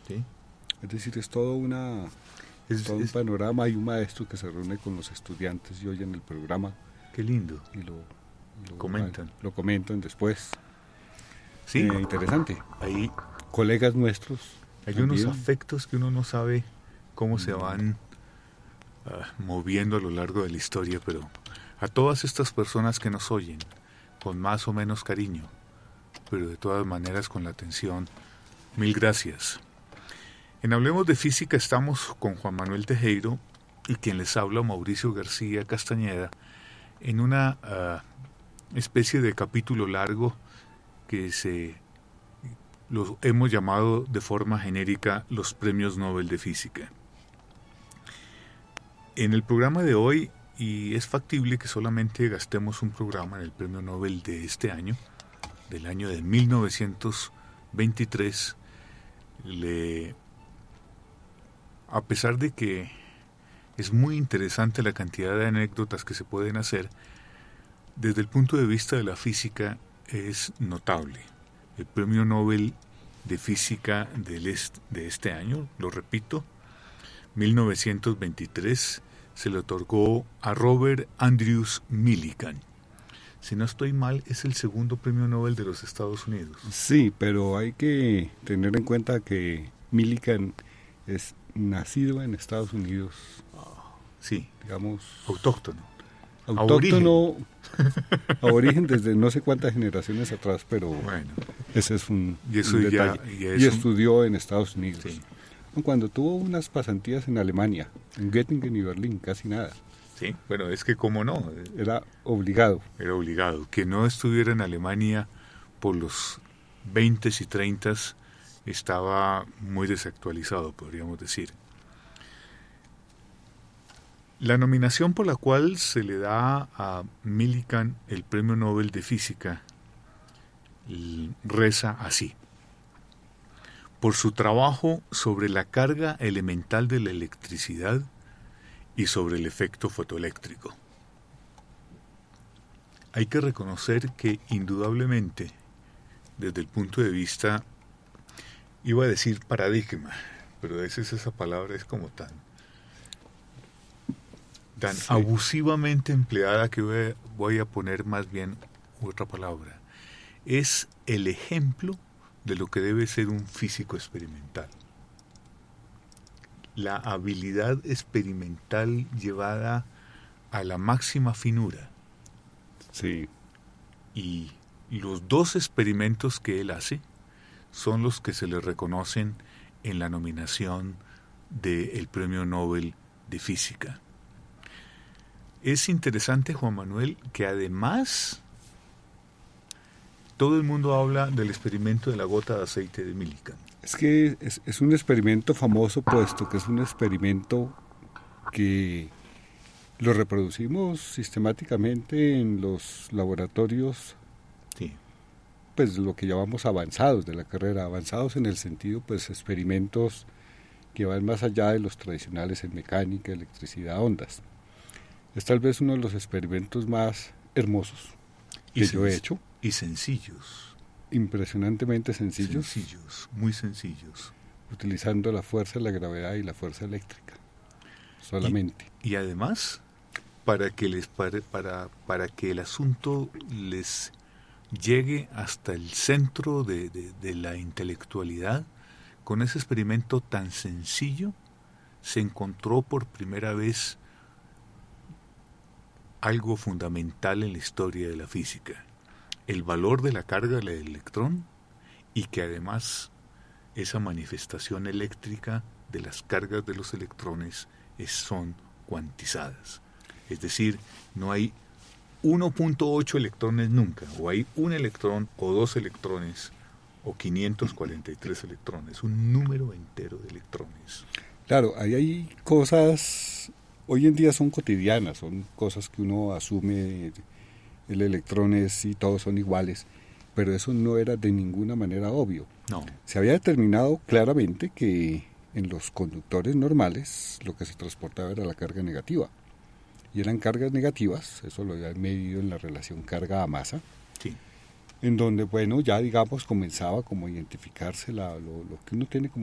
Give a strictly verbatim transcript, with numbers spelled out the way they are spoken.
¿sí? Es decir, es todo, una, Es, todo es, un panorama. Hay un maestro que se reúne con los estudiantes y oyen el programa. Qué lindo. Y lo, lo comentan. Lo comentan después. Sí. Eh, interesante. Ahí colegas nuestros. Hay también. unos afectos que uno no sabe cómo mm. se van uh, moviendo a lo largo de la historia, pero a todas estas personas que nos oyen, con más o menos cariño, pero de todas maneras con la atención, mil gracias. En Hablemos de Física estamos con Juan Manuel Tejero y quien les habla, Mauricio García Castañeda, en una uh, especie de capítulo largo que se lo hemos llamado de forma genérica los Premios Nobel de Física. En el programa de hoy, y es factible que solamente gastemos un programa en el Premio Nobel de este año, del año de mil novecientos veintitrés, le, a pesar de que es muy interesante la cantidad de anécdotas que se pueden hacer, desde el punto de vista de la física es notable. El Premio Nobel de Física del est- de este año, lo repito, mil novecientos veintitrés, se le otorgó a Robert Andrews Millikan. Si no estoy mal, es el segundo Premio Nobel de los Estados Unidos. Sí, pero hay que tener en cuenta que Millikan es nacido en Estados Unidos. Oh, sí. Digamos... Autóctono. Autóctono, aborigen desde no sé cuántas generaciones atrás, pero bueno, ese es un, y eso un ya, detalle. Ya es y un... estudió en Estados Unidos. Sí. Cuando tuvo unas pasantías en Alemania, en Göttingen y Berlín, casi nada. Sí, bueno, es que cómo no. Era obligado. Era obligado. Que no estuviera en Alemania por los veinte y treinta estaba muy desactualizado, podríamos decir. La nominación por la cual se le da a Millikan el Premio Nobel de Física reza así: por su trabajo sobre la carga elemental de la electricidad y sobre el efecto fotoeléctrico. Hay que reconocer que indudablemente, desde el punto de vista, iba a decir paradigma, pero a veces esa palabra es como tan tan sí. abusivamente empleada que voy a, voy a poner más bien otra palabra. Es el ejemplo de lo que debe ser un físico experimental. La habilidad experimental llevada a la máxima finura. Sí. Y los dos experimentos que él hace son los que se le reconocen en la nominación del Premio Nobel de Física. Es interesante, Juan Manuel, que además todo el mundo habla del experimento de la gota de aceite de Millikan. Es que es, es un experimento famoso, puesto que es un experimento que lo reproducimos sistemáticamente en los laboratorios, sí. pues lo que llamamos avanzados de la carrera, avanzados en el sentido, pues experimentos que van más allá de los tradicionales en mecánica, electricidad, ondas. Es tal vez uno de los experimentos más hermosos que yo he hecho. Y sencillos. Impresionantemente sencillos. Sencillos, muy sencillos. Utilizando la fuerza de la gravedad y la fuerza eléctrica. Solamente. Y, y además, para que, les, para, para, para que el asunto les llegue hasta el centro de, de, de la intelectualidad, con ese experimento tan sencillo, se encontró por primera vez algo fundamental en la historia de la física: el valor de la carga del electrón, y que además esa manifestación eléctrica de las cargas de los electrones es, son cuantizadas. Es decir, no hay uno punto ocho electrones nunca, o hay un electrón o dos electrones o quinientos cuarenta y tres electrones, un número entero de electrones. Claro, ahí hay cosas, hoy en día son cotidianas, son cosas que uno asume, el electrón es y todos son iguales, pero eso no era de ninguna manera obvio. No. Se había determinado claramente que en los conductores normales lo que se transportaba era la carga negativa, y eran cargas negativas, eso lo había medido en la relación carga a masa, sí. en donde, bueno, ya digamos comenzaba como a identificarse la, lo, lo que uno tiene como